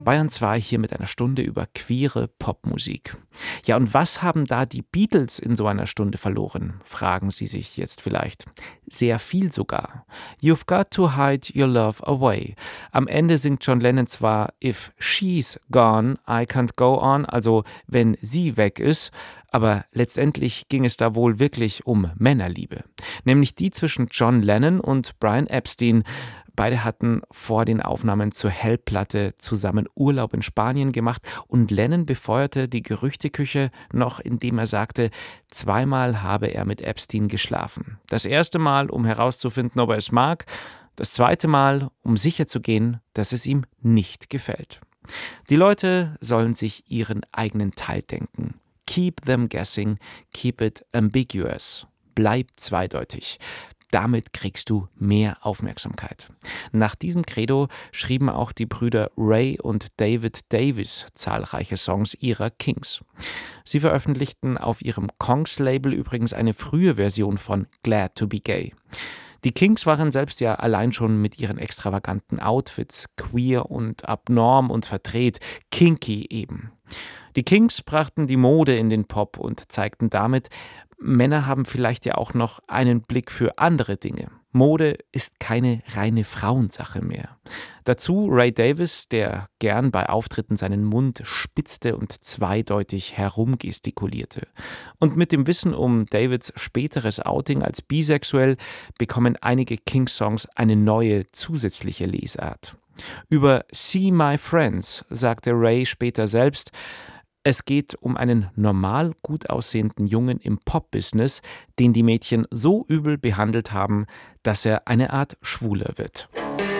Bayern 2 hier mit einer Stunde über queere Popmusik. Ja, und was haben da die Beatles in so einer Stunde verloren? Fragen Sie sich jetzt vielleicht. Sehr viel sogar. You've got to hide your love away. Am Ende singt John Lennon zwar If she's gone, I can't go on, also wenn sie weg ist, aber letztendlich ging es da wohl wirklich um Männerliebe. Nämlich die zwischen John Lennon und Brian Epstein. Beide hatten vor den Aufnahmen zur Hellplatte zusammen Urlaub in Spanien gemacht und Lennon befeuerte die Gerüchteküche noch, indem er sagte, zweimal habe er mit Epstein geschlafen. Das erste Mal, um herauszufinden, ob er es mag, das zweite Mal, um sicherzugehen, dass es ihm nicht gefällt. Die Leute sollen sich ihren eigenen Teil denken. Keep them guessing, keep it ambiguous. Bleib zweideutig. Damit kriegst du mehr Aufmerksamkeit. Nach diesem Credo schrieben auch die Brüder Ray und David Davis zahlreiche Songs ihrer Kings. Sie veröffentlichten auf ihrem Kongs-Label übrigens eine frühe Version von Glad to be Gay. Die Kings waren selbst ja allein schon mit ihren extravaganten Outfits queer und abnorm und verdreht, kinky eben. Die Kings brachten die Mode in den Pop und zeigten damit, Männer haben vielleicht ja auch noch einen Blick für andere Dinge. Mode ist keine reine Frauensache mehr. Dazu Ray Davis, der gern bei Auftritten seinen Mund spitzte und zweideutig herumgestikulierte. Und mit dem Wissen um Davids späteres Outing als bisexuell bekommen einige Kings-Songs eine neue, zusätzliche Lesart. Über See My Friends sagte Ray später selbst, es geht um einen normal gut aussehenden Jungen im Pop-Business, den die Mädchen so übel behandelt haben, dass er eine Art Schwuler wird.